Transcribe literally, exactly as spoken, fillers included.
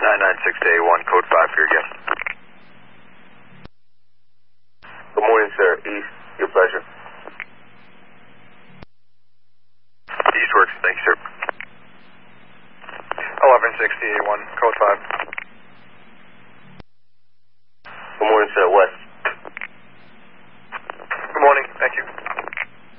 nine nine six to A one, code five for your guest. Good morning, sir. East, your pleasure. East works, thank you, sir. eleven sixty A one, code five.